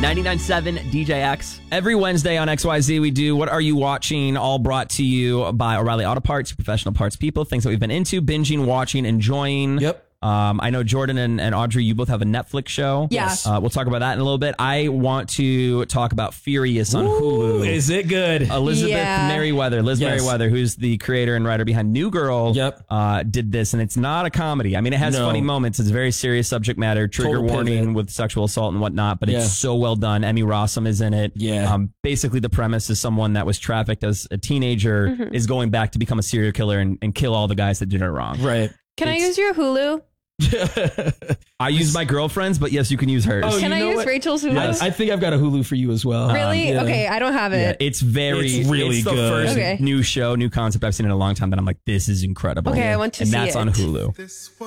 99.7 DJX. Every Wednesday on XYZ, we do What Are You Watching? All brought to you by O'Reilly Auto Parts, professional parts people, things that we've been into, binging, watching, enjoying. Yep. I know Jordan and Audrey, you both have a Netflix show. Yes. We'll talk about that in a little bit. I want to talk about Furious on Hulu. Is it good? Liz Merriweather, who's the creator and writer behind New Girl, did this, and it's not a comedy. I mean, it has funny moments. It's very serious subject matter, trigger warning with sexual assault and whatnot, but it's so well done. Emmy Rossum is in it. Basically, the premise is someone that was trafficked as a teenager is going back to become a serial killer and kill all the guys that did her wrong. Right. Can I use your Hulu? I use my girlfriend's, but yes, you can use hers. Can I use Rachel's Hulu? Yes. I think I've got a Hulu for you as well. Really? Okay, I don't have it. Yeah, it's really good. The first new show, new concept I've seen in a long time that I'm like, this is incredible. Okay, I want to see it. And that's on Hulu.